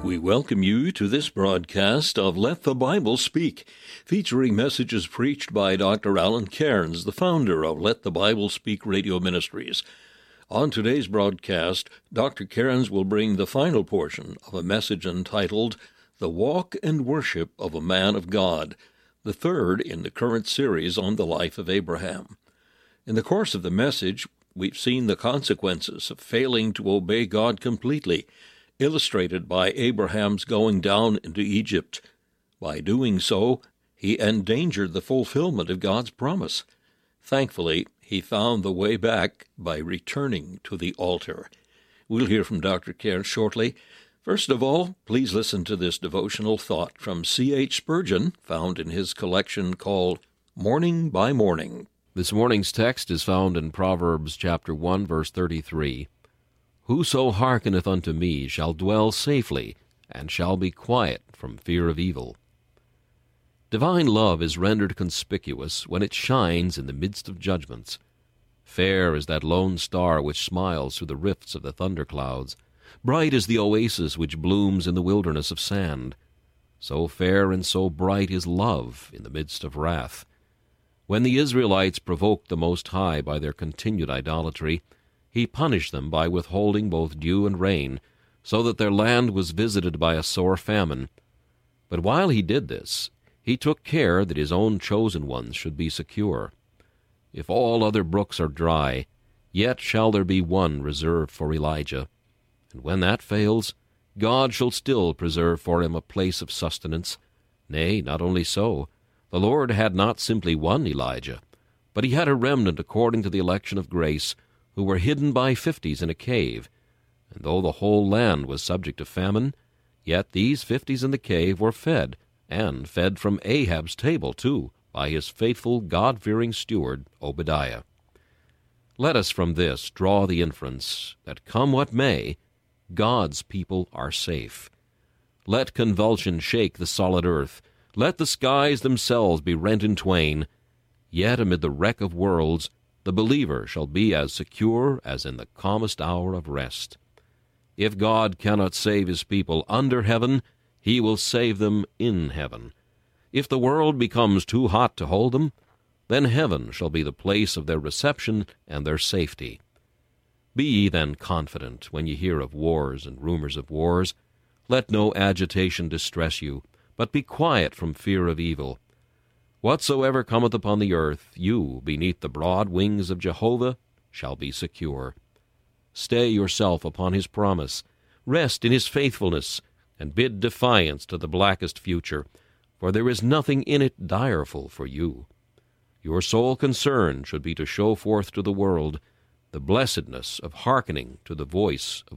We welcome you to this broadcast of Let the Bible Speak, featuring messages preached by Dr. Alan Cairns, the founder of Let the Bible Speak Radio Ministries. On today's broadcast, Dr. Cairns will bring the final portion of a message entitled The Walk and Worship of a Man of God, the third in the current series on the life of Abraham. In the course of the message, we've seen the consequences of failing to obey God completely, illustrated by Abraham's going down into Egypt. By doing so, he endangered the fulfillment of God's promise. Thankfully, he found the way back by returning to the altar. We'll hear from Dr. Cairns shortly. First of all, please listen to this devotional thought from C.H. Spurgeon, found in his collection called Morning by Morning. This morning's text is found in Proverbs chapter 1, verse 33. Whoso hearkeneth unto me shall dwell safely, and shall be quiet from fear of evil. Divine love is rendered conspicuous when it shines in the midst of judgments. Fair is that lone star which smiles through the rifts of the thunderclouds. Bright is the oasis which blooms in the wilderness of sand. So fair and so bright is love in the midst of wrath. When the Israelites provoked the Most High by their continued idolatry, he punished them by withholding both dew and rain, so that their land was visited by a sore famine. But while he did this, he took care that his own chosen ones should be secure. If all other brooks are dry, yet shall there be one reserved for Elijah. And when that fails, God shall still preserve for him a place of sustenance. Nay, not only so, the Lord had not simply one Elijah, but he had a remnant according to the election of grace, who were hidden by 50s in a cave. And though the whole land was subject to famine, yet these 50s in the cave were fed, and fed from Ahab's table too, by his faithful, God-fearing steward, Obadiah. Let us from this draw the inference that, come what may, God's people are safe. Let convulsion shake the solid earth, let the skies themselves be rent in twain, yet amid the wreck of worlds the believer shall be as secure as in the calmest hour of rest. If God cannot save his people under heaven, he will save them in heaven. If the world becomes too hot to hold them, then heaven shall be the place of their reception and their safety. Be ye then confident when ye hear of wars and rumors of wars. Let no agitation distress you, but be quiet from fear of evil. Whatsoever cometh upon the earth, you, beneath the broad wings of Jehovah, shall be secure. Stay yourself upon his promise, rest in his faithfulness, and bid defiance to the blackest future, for there is nothing in it direful for you. Your sole concern should be to show forth to the world the blessedness of hearkening to the voice of